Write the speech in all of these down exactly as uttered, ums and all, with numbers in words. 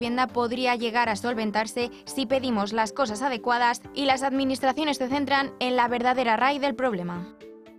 vivienda podría llegar a solventarse si pedimos las cosas adecuadas y las administraciones se centran en la verdadera raíz del problema.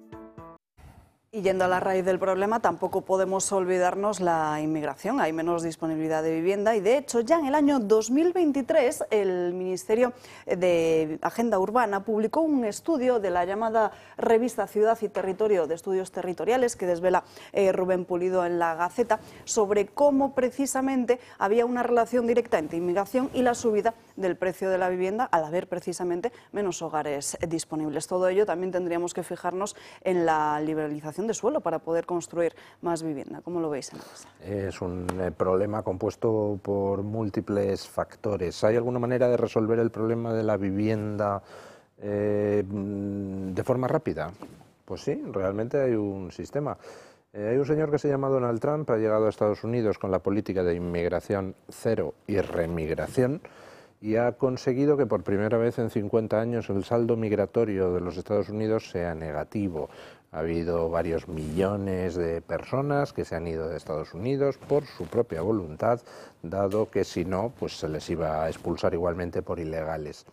Y yendo a la raíz del problema, tampoco podemos olvidarnos la inmigración. Hay menos disponibilidad de vivienda y, de hecho, ya en el año dos mil veintitrés el Ministerio de Agenda Urbana publicó un estudio de la llamada revista Ciudad y Territorio de Estudios Territoriales que desvela eh, Rubén Pulido en La Gaceta sobre cómo precisamente había una relación directa entre inmigración y la subida del precio de la vivienda al haber precisamente menos hogares disponibles. Todo ello también tendríamos que fijarnos en la liberalización de suelo para poder construir más vivienda. ¿Cómo lo veis en la mesa? Es un eh, problema compuesto por múltiples factores. ¿Hay alguna manera de resolver el problema de la vivienda eh, de forma rápida? Pues sí, realmente hay un sistema. Eh, hay un señor que se llama Donald Trump, ha llegado a Estados Unidos con la política de inmigración cero y remigración, y ha conseguido que por primera vez en cincuenta años el saldo migratorio de los Estados Unidos sea negativo. Ha habido varios millones de personas que se han ido de Estados Unidos por su propia voluntad, dado que si no, pues se les iba a expulsar igualmente por ilegales.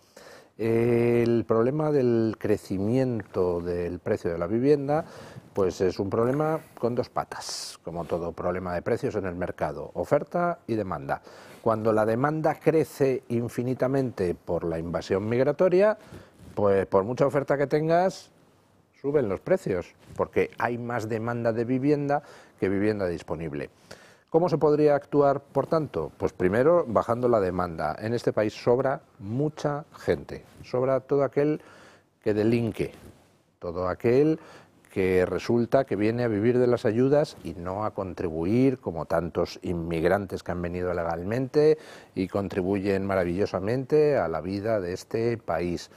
El problema del crecimiento del precio de la vivienda, pues es un problema con dos patas, como todo problema de precios en el mercado, oferta y demanda. Cuando la demanda crece infinitamente por la invasión migratoria, pues por mucha oferta que tengas, suben los precios, porque hay más demanda de vivienda que vivienda disponible. ¿Cómo se podría actuar, por tanto? Pues primero, bajando la demanda. En este país sobra mucha gente, sobra todo aquel que delinque, todo aquel que resulta que viene a vivir de las ayudas y no a contribuir, como tantos inmigrantes que han venido legalmente y contribuyen maravillosamente a la vida de este país.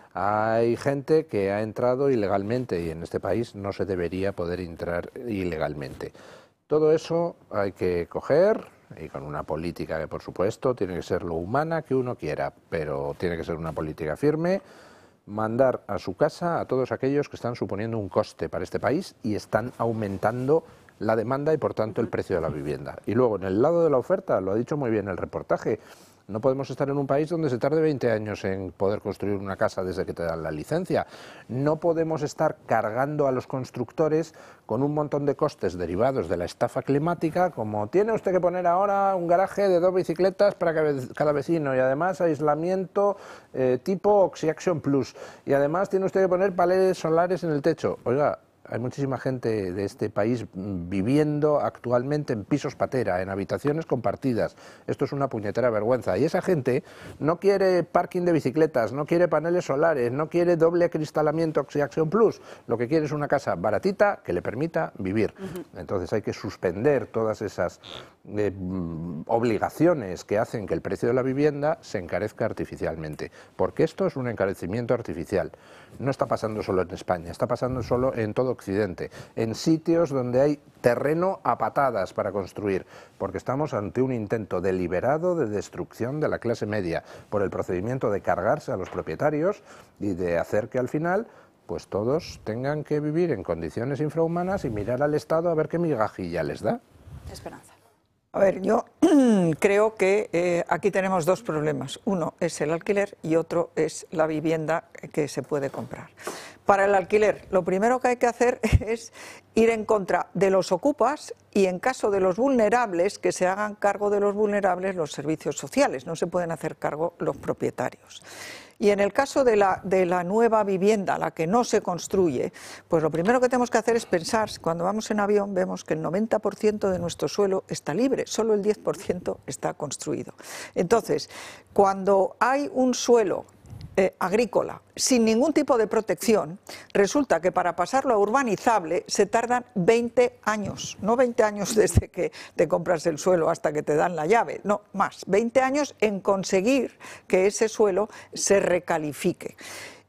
Hay gente que ha entrado ilegalmente y en este país no se debería poder entrar ilegalmente. Todo eso hay que coger y con una política que, por supuesto, tiene que ser lo humana que uno quiera, pero tiene que ser una política firme, mandar a su casa a todos aquellos que están suponiendo un coste para este país y están aumentando la demanda y, por tanto, el precio de la vivienda. Y luego, en el lado de la oferta, lo ha dicho muy bien el reportaje, no podemos estar en un país donde se tarde veinte años en poder construir una casa desde que te dan la licencia. No podemos estar cargando a los constructores con un montón de costes derivados de la estafa climática, como tiene usted que poner ahora un garaje de dos bicicletas para cada vecino y además aislamiento eh, tipo Oxyaction Plus y además tiene usted que poner paneles solares en el techo. Oiga, hay muchísima gente de este país viviendo actualmente en pisos patera, en habitaciones compartidas. Esto es una puñetera vergüenza. Y esa gente no quiere parking de bicicletas, no quiere paneles solares, no quiere doble acristalamiento Oxyaction Plus. Lo que quiere es una casa baratita que le permita vivir. Uh-huh. Entonces hay que suspender todas esas eh, obligaciones que hacen que el precio de la vivienda se encarezca artificialmente. Porque esto es un encarecimiento artificial. No está pasando solo en España, está pasando solo en todo Occidente, en sitios donde hay terreno a patadas para construir, porque estamos ante un intento deliberado de destrucción de la clase media por el procedimiento de cargarse a los propietarios y de hacer que al final pues todos tengan que vivir en condiciones infrahumanas y mirar al Estado a ver qué migajilla les da. Esperanza. A ver, yo creo que eh, aquí tenemos dos problemas. Uno es el alquiler y otro es la vivienda que se puede comprar. Para el alquiler, lo primero que hay que hacer es ir en contra de los ocupas y, en caso de los vulnerables, que se hagan cargo de los vulnerables los servicios sociales. No se pueden hacer cargo los propietarios. Y en el caso de la, de la nueva vivienda, la que no se construye, pues lo primero que tenemos que hacer es pensar, cuando vamos en avión vemos que el noventa por ciento de nuestro suelo está libre, solo el diez por ciento está construido. Entonces, cuando hay un suelo Eh, agrícola sin ningún tipo de protección, resulta que para pasarlo a urbanizable se tardan veinte años, no veinte años desde que te compras el suelo hasta que te dan la llave, no, más, veinte años en conseguir que ese suelo se recalifique.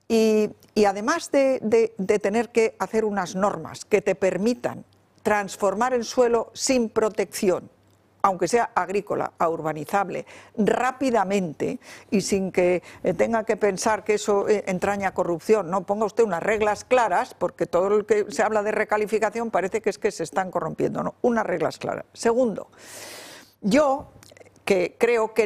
Y, y además de, de, de tener que hacer unas normas que te permitan transformar el suelo sin protección, aunque sea agrícola, a urbanizable, rápidamente y sin que eh, tenga que pensar que eso eh, entraña corrupción. No, ponga usted unas reglas claras, porque todo lo que se habla de recalificación parece que es que se están corrompiendo. No, unas reglas claras. Segundo, yo que creo que